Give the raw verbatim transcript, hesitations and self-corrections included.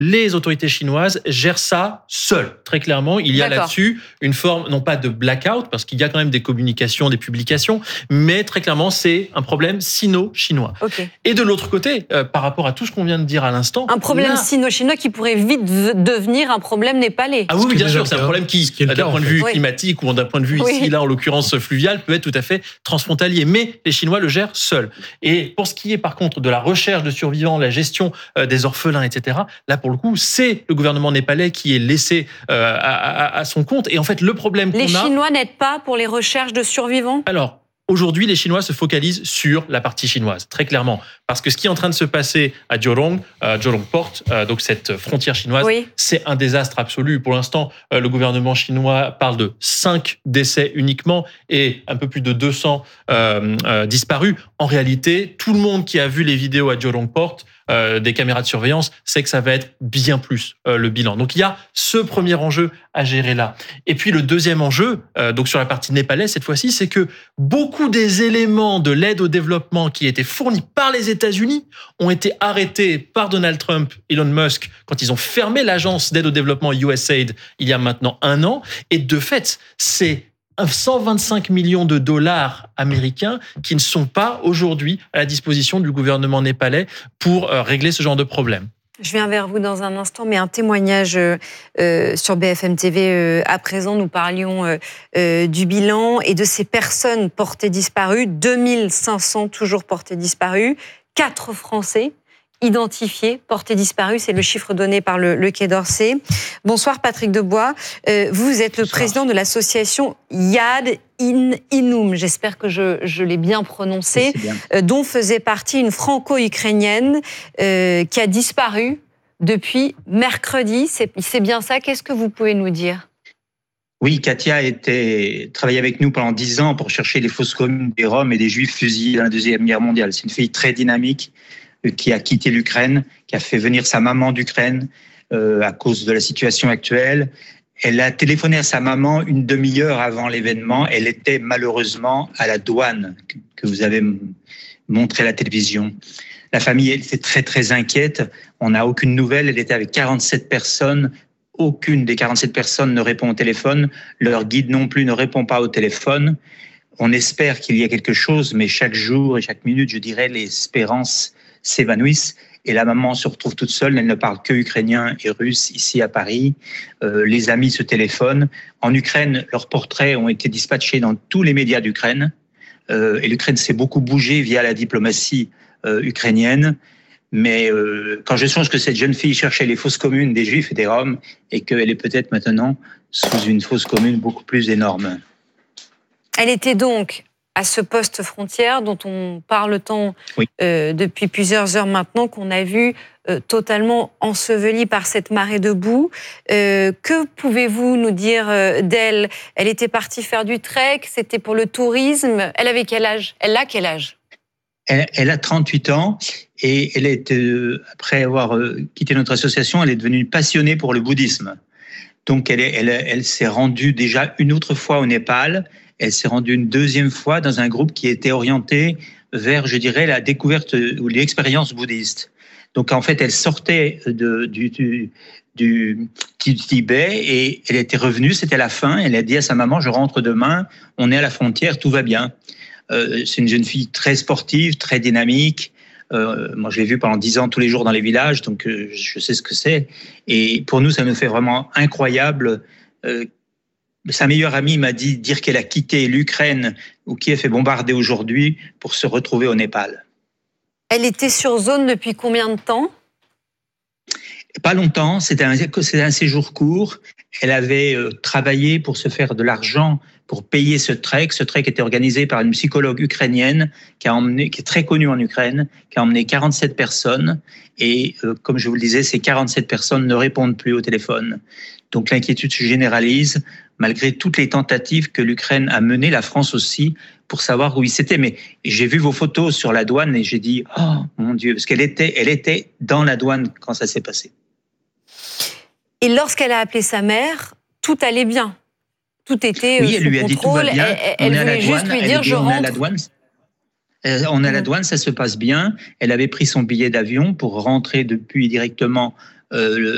les autorités chinoises gèrent ça seules. Très clairement, il y a D'accord. là-dessus une forme, non pas de blackout, parce qu'il y a quand même des communications, des publications, mais très clairement, c'est un problème sino-chinois. Okay. Et de l'autre côté, euh, par rapport à tout ce qu'on vient de dire à l'instant... Un problème là, sino-chinois qui pourrait vite v- devenir un problème népalais. Ah oui, oui, bien sûr, c'est un problème qui, qui d'un point de vue oui. climatique ou d'un point de vue Oui. ici, là, en l'occurrence fluvial, peut être tout à fait transfrontalier. Mais les Chinois le gèrent seuls. Et pour ce qui est, par contre, de la recherche de survivants, la gestion euh, des orphelins, et cetera, là, pour le coup, c'est le gouvernement népalais qui est laissé euh, à, à, à son compte. Et en fait, le problème qu'on a... Les Chinois n'aident pas pour les recherches de survivants ? Alors, aujourd'hui, les Chinois se focalisent sur la partie chinoise, très clairement. Parce que ce qui est en train de se passer à Jurong, euh, Jurong Port, euh, donc cette frontière chinoise, oui. c'est un désastre absolu. Pour l'instant, euh, le gouvernement chinois parle de cinq décès uniquement et un peu plus de deux cents euh, euh, disparus. En réalité, tout le monde qui a vu les vidéos à Jurong Port, euh, des caméras de surveillance, sait que ça va être bien plus euh, le bilan. Donc il y a ce premier enjeu à gérer là. Et puis le deuxième enjeu, euh, donc sur la partie népalaise cette fois-ci, c'est que beaucoup des éléments de l'aide au développement qui étaient fournis par les États-Unis ont été arrêtés par Donald Trump, Elon Musk, quand ils ont fermé l'agence d'aide au développement U S A I D il y a maintenant un an. Et de fait, c'est cent vingt-cinq millions de dollars américains qui ne sont pas aujourd'hui à la disposition du gouvernement népalais pour régler ce genre de problème. Je viens vers vous dans un instant, mais un témoignage euh, sur B F M T V. Euh, à présent, nous parlions euh, euh, du bilan et de ces personnes portées disparues. deux mille cinq cents toujours portées disparues. Quatre Français identifiés, portés disparus. C'est le chiffre donné par le, le Quai d'Orsay. Bonsoir Patrick Debois. Euh, vous êtes le Bonsoir. président de l'association Yad In Inum, j'espère que je, je l'ai bien prononcé, bien. Euh, dont faisait partie une franco-ukrainienne euh, qui a disparu depuis mercredi. C'est, c'est bien ça. Qu'est-ce que vous pouvez nous dire ? Oui, Katia a été travaillé avec nous pendant dix ans pour chercher les fosses communes des Roms et des Juifs fusillés dans la Deuxième Guerre mondiale. C'est une fille très dynamique euh, qui a quitté l'Ukraine, qui a fait venir sa maman d'Ukraine euh, à cause de la situation actuelle. Elle a téléphoné à sa maman une demi-heure avant l'événement. Elle était malheureusement à la douane que vous avez montré à la télévision. La famille était très, très inquiète. On n'a aucune nouvelle. Elle était avec quarante-sept personnes. Aucune des quarante-sept personnes ne répond au téléphone. Leur guide non plus ne répond pas au téléphone. On espère qu'il y a quelque chose, mais chaque jour et chaque minute, je dirais, les espérances s'évanouissent. Et la maman se retrouve toute seule. Elle ne parle que ukrainien et russe ici à Paris. Euh, les amis se téléphonent. En Ukraine, leurs portraits ont été dispatchés dans tous les médias d'Ukraine. Euh, et l'Ukraine s'est beaucoup bougée via la diplomatie euh, ukrainienne. Mais euh, quand je songe que cette jeune fille cherchait les fosses communes des Juifs et des Roms et qu'elle est peut-être maintenant sous une fosse commune beaucoup plus énorme. Elle était donc à ce poste frontière dont on parle tant oui. euh, depuis plusieurs heures maintenant, qu'on a vu euh, totalement enseveli par cette marée de boue. Euh, que pouvez-vous nous dire euh, d'elle ? Elle était partie faire du trek, c'était pour le tourisme. Elle avait quel âge ? Elle a quel âge ? Elle, elle a trente-huit ans et elle est, euh, après avoir euh, quitté notre association, elle est devenue passionnée pour le bouddhisme. Donc elle, est, elle, elle s'est rendue déjà une autre fois au Népal. Elle s'est rendue une deuxième fois dans un groupe qui était orienté vers, je dirais, la découverte ou l'expérience bouddhiste. Donc, en fait, elle sortait de, du, du, du, du Tibet et elle était revenue, c'était la fin. Elle a dit à sa maman, je rentre demain, on est à la frontière, tout va bien. Euh, c'est une jeune fille très sportive, très dynamique. Euh, moi, je l'ai vue pendant dix ans tous les jours dans les villages, donc euh, je sais ce que c'est. Et pour nous, ça nous fait vraiment incroyable. Euh, Sa meilleure amie m'a dit dire qu'elle a quitté l'Ukraine ou Kiev est bombardée aujourd'hui pour se retrouver au Népal. Elle était sur zone depuis combien de temps ? Pas longtemps, c'était un, c'était un séjour court. Elle avait euh, travaillé pour se faire de l'argent pour payer ce trek. Ce trek était organisé par une psychologue ukrainienne qui a emmené, qui est très connue en Ukraine, qui a emmené quarante-sept personnes. Et euh, comme je vous le disais, ces quarante-sept personnes ne répondent plus au téléphone. Donc l'inquiétude se généralise, malgré toutes les tentatives que l'Ukraine a menées, la France aussi, pour savoir où ils étaient. Mais j'ai vu vos photos sur la douane et j'ai dit « Oh mon Dieu !» parce qu'elle était, elle était dans la douane quand ça s'est passé. Et lorsqu'elle a appelé sa mère, tout allait bien. Tout était oui, elle sous lui a contrôle. Dit, tout va bien. Elle, elle voulait juste lui dire « Je on rentre ». Est à la douane. On est à la douane, ça se passe bien. Elle avait pris son billet d'avion pour rentrer depuis directement euh,